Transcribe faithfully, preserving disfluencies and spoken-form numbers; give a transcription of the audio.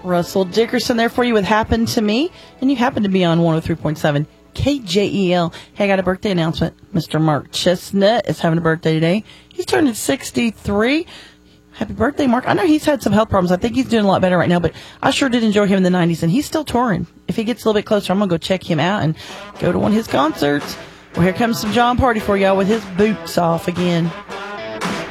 Russell Dickerson there for you with Happened to Me. And you happen to be on one oh three point seven K J E L. Hey, I got a birthday announcement. Mister Mark Chestnut is having a birthday today. He's turning sixty-three. Happy birthday, Mark. I know he's had some health problems. I think he's doing a lot better right now, but I sure did enjoy him in the nineties, and he's still touring. If he gets a little bit closer, I'm going to go check him out and go to one of his concerts. Well, here comes some John Party for y'all with his boots off again.